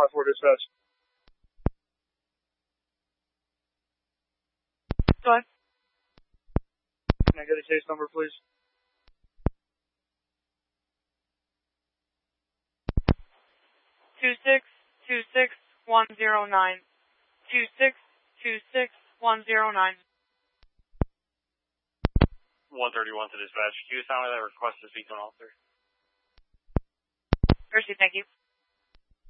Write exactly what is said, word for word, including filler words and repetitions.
five four dispatch. Go ahead. Can I get a case number, please? Two six two six one zero nine. Two six two six one zero nine. One thirty one to dispatch. Can you sound that request to speak to an officer? Percy, thank you.